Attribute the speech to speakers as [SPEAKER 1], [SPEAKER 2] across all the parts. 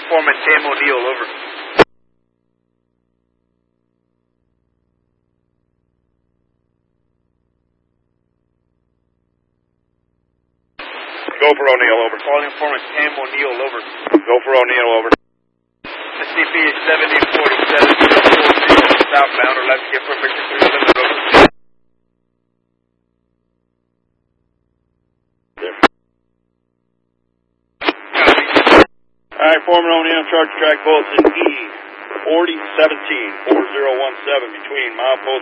[SPEAKER 1] Foreman Cam O'Neill, over.
[SPEAKER 2] Go for O'Neill, over.
[SPEAKER 1] Calling Foreman Cam O'Neill, over.
[SPEAKER 2] Go for O'Neill, over.
[SPEAKER 1] SCP is 7040 southbound, or let's get permission to the road.
[SPEAKER 2] Alright, Foreman O'Neill, charge track bulletin E4017-4017 between milepost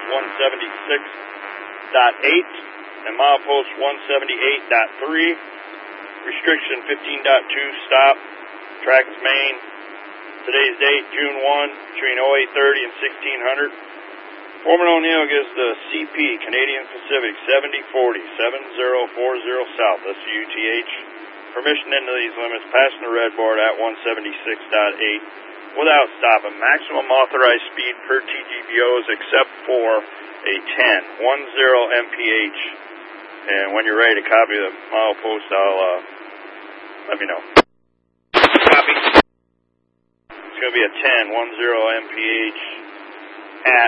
[SPEAKER 2] 176.8 and milepost 178.3. Restriction 15.2, stop. Track is main. Today's date, June 1, between 0830 and 1600. Foreman O'Neill gives the CP, Canadian Pacific, 7040, 7040 south, that's UTH. Permission into these limits, passing the red board at 176.8 without stopping. Maximum authorized speed per TGBOs except for a 10, 10 mph. And when you're ready to copy the milepost, let me know.
[SPEAKER 1] Copy.
[SPEAKER 2] It's going to be a 10, 10 mph at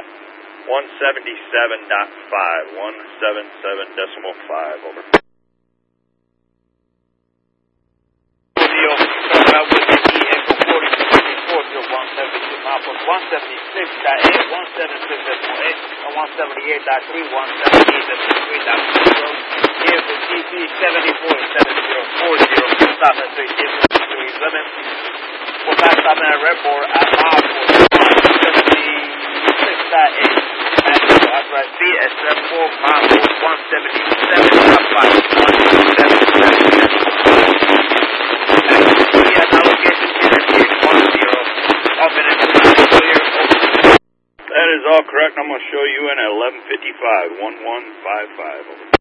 [SPEAKER 2] 177.5, 177.5, over. Milepost 176.8, 176.8, and 178.3, 178.3, here's the CP 747040, stop at 3 limit. We're back stopping at red board at milepost 176.8, and authorized speed at 74, milepost 177.5, 177.5. Allocation is 10, 10, 10. That is all correct. I'm going to show you in at 11:55, 1155. Over.